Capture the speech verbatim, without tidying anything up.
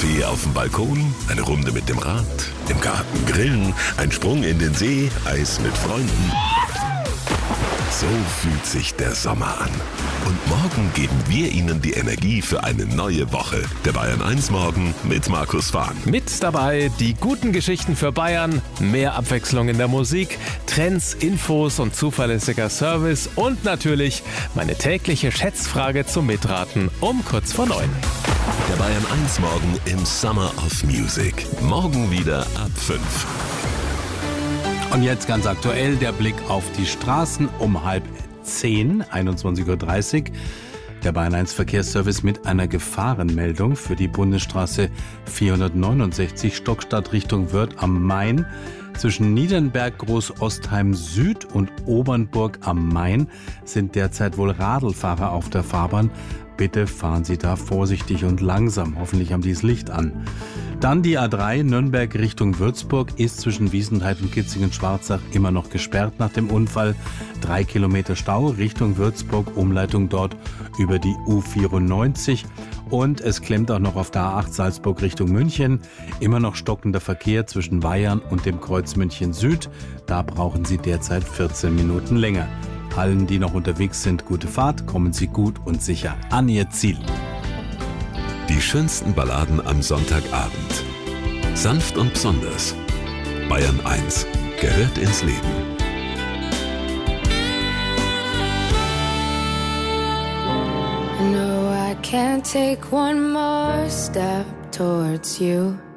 Kaffee auf dem Balkon, eine Runde mit dem Rad, im Garten grillen, ein Sprung in den See, Eis mit Freunden. So fühlt sich der Sommer an. Und morgen geben wir Ihnen die Energie für eine neue Woche. Der Bayern eins Morgen mit Markus Fahn. Mit dabei die guten Geschichten für Bayern, mehr Abwechslung in der Musik, Trends, Infos und zuverlässiger Service und natürlich meine tägliche Schätzfrage zum Mitraten um kurz vor neun. Der Bayern eins Morgen im Summer of Music. Morgen wieder ab fünf. Und jetzt ganz aktuell der Blick auf die Straßen um halb zehn, einundzwanzig Uhr dreißig. Der Bayern eins Verkehrsservice mit einer Gefahrenmeldung für die Bundesstraße vierhundertneunundsechzig Stockstadt Richtung Wörth am Main. Zwischen Niedernberg, Großostheim Süd und Obernburg am Main sind derzeit wohl Radlfahrer auf der Fahrbahn. Bitte fahren Sie da vorsichtig und langsam. Hoffentlich haben die das Licht an. Dann die A drei Nürnberg Richtung Würzburg ist zwischen Wiesenthal und Kitzingen-Schwarzach immer noch gesperrt nach dem Unfall. Drei Kilometer Stau Richtung Würzburg, Umleitung dort über die U vierundneunzig. Und es klemmt auch noch auf der A acht Salzburg Richtung München. Immer noch stockender Verkehr zwischen Weyarn und dem Kreuz München Süd. Da brauchen Sie derzeit vierzehn Minuten länger. Allen, die noch unterwegs sind, gute Fahrt, kommen Sie gut und sicher an Ihr Ziel. Die schönsten Balladen am Sonntagabend. Sanft und besonders. Bayern eins gehört ins Leben. No, I can't take one more step towards you.